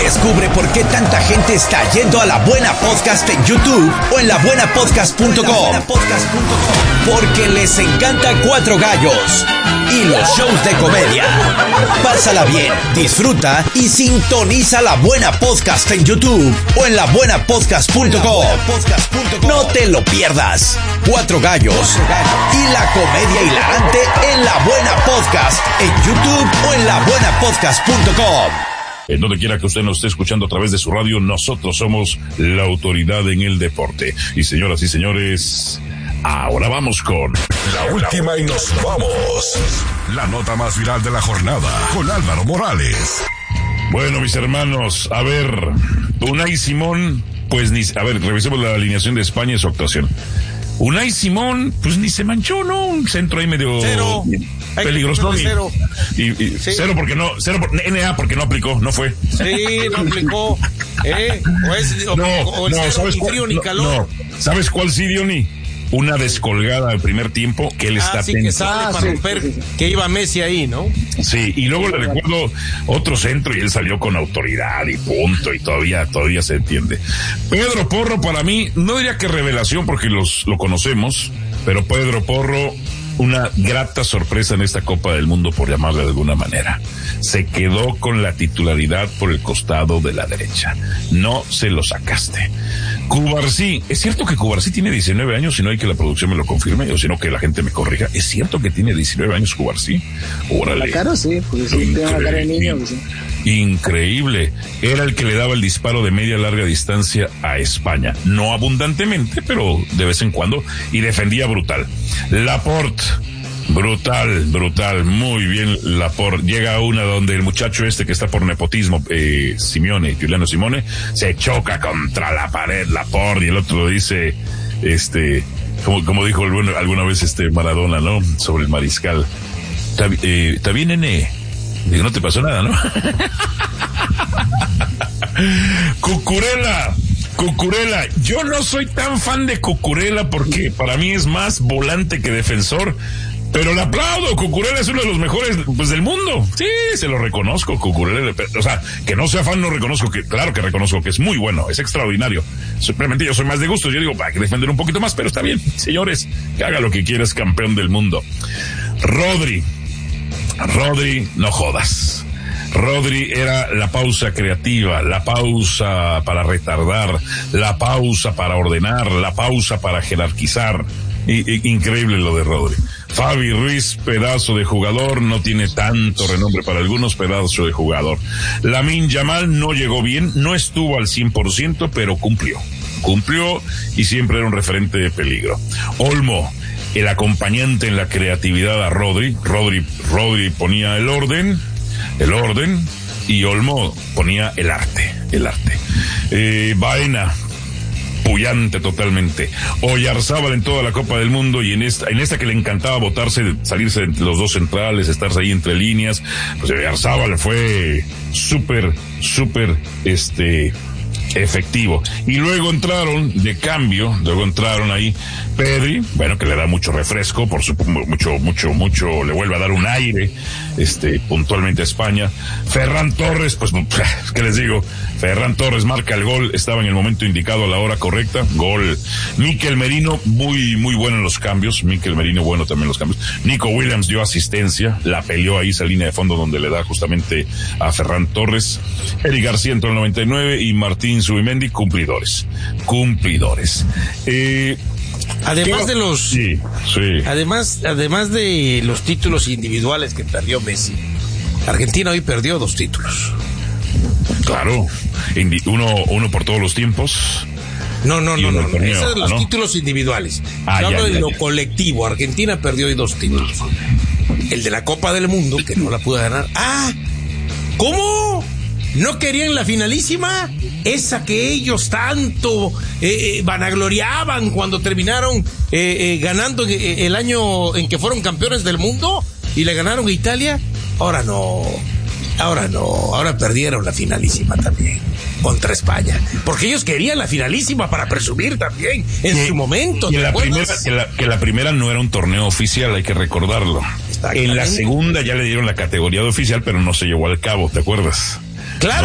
Descubre por qué tanta gente está yendo a La Buena Podcast en YouTube o en labuenapodcast.com. Porque les encanta Cuatro Gallos y los shows de comedia. Pásala bien, disfruta y sintoniza La Buena Podcast en YouTube o en labuenapodcast.com. No te lo pierdas. Cuatro Gallos y la comedia hilarante en La Buena Podcast en YouTube o en labuenapodcast.com. En donde quiera que usted nos esté escuchando a través de su radio, nosotros somos la autoridad en el deporte. Y señoras y señores, ahora vamos con la última y nos vamos. La nota más viral de la jornada con Álvaro Morales. Bueno, mis hermanos, a ver, Unai Simón, pues a ver, revisemos la alineación de España y su actuación. Unai Simón, pues ni se manchó, ¿no? Un centro ahí medio peligroso. Cero. Y sí. Cero porque no aplicó, no fue. Sí, no aplicó. ¿Sabes ni frío cuál? ni calor. No. ¿Sabes cuál sí, Diony? Una descolgada al primer tiempo que él está sí, que sale para romper, que iba Messi ahí, ¿no? Sí, y luego le recuerdo otro centro y él salió con autoridad y punto, y todavía se entiende. Pedro Porro, para mí, no diría que revelación porque lo conocemos, pero Pedro Porro, una grata sorpresa en esta Copa del Mundo, por llamarla de alguna manera. Se quedó con la titularidad por el costado de la derecha. No se lo sacaste. Cubarsí, es cierto que Cubarsí tiene 19 años, si no hay que la producción me lo confirme, o si no que la gente me corrija. ¿Es cierto que tiene 19 años Cubarsí? Órale. La cara sí, porque sí tiene la cara de niño. Pues, sí. Increíble. Era el que le daba el disparo de media larga distancia a España. No abundantemente, pero de vez en cuando. Y defendía brutal. Laporte. Brutal, muy bien Laporte. Llega a una donde el muchacho que está por nepotismo, Giuliano Simone, se choca contra la pared, Laporte, y el otro lo dice, como dijo alguna vez Maradona, ¿no? Sobre el mariscal. Está bien, nene. Digo, no te pasó nada, ¿no? Cucurella, yo no soy tan fan de Cucurella porque para mí es más volante que defensor, pero le aplaudo. Cucurella es uno de los mejores del mundo. Sí, se lo reconozco, Cucurella. O sea, que no sea fan, no reconozco claro que reconozco que es muy bueno, es extraordinario. Simplemente yo soy más de gusto. Yo digo, hay que defender un poquito más, pero está bien, señores, que haga lo que quiera, es campeón del mundo. Rodri, no jodas. Rodri era la pausa creativa, la pausa para retardar, la pausa para ordenar, la pausa para jerarquizar. Increíble lo de Rodri. Fabi Ruiz, pedazo de jugador, no tiene tanto renombre para algunos, pedazo de jugador. Lamine Yamal no llegó bien, no estuvo al 100%, pero cumplió y siempre era un referente de peligro. Olmo, el acompañante en la creatividad a Rodri ponía el orden, y Olmo ponía el arte. Baena, pullante totalmente. Oyarzábal en toda la Copa del Mundo, y en esta que le encantaba salirse entre los dos centrales, estarse ahí entre líneas, pues Oyarzábal fue súper efectivo. Y luego entraron ahí Pedri, bueno, que le da mucho refresco, por supuesto, mucho, le vuelve a dar un aire, puntualmente a España. Ferran Torres, pues, ¿qué les digo? Ferran Torres marca el gol, estaba en el momento indicado a la hora correcta, gol. Mikel Merino, muy bueno en los cambios, bueno también en los cambios. Nico Williams dio asistencia, la peleó ahí esa línea de fondo donde le da justamente a Ferran Torres. Eric García entró en el 99 y Martín Zubimendi, cumplidores. Además de los, sí. Además de los títulos individuales que perdió Messi, Argentina hoy perdió 2 títulos. Claro, uno por todos los tiempos. No. Esos son los títulos individuales. Yo hablo de lo colectivo. Argentina perdió hoy 2 títulos. El de la Copa del Mundo, que no la pudo ganar. ¿Cómo? ¿No querían la finalísima? Esa que ellos tanto vanagloriaban cuando terminaron ganando el año en que fueron campeones del mundo y le ganaron a Italia. Ahora perdieron la finalísima también contra España, porque ellos querían la finalísima para presumir también en su momento. Que la primera no era un torneo oficial, hay que recordarlo. En la segunda ya le dieron la categoría de oficial, pero no se llevó al cabo, ¿te acuerdas? Claro,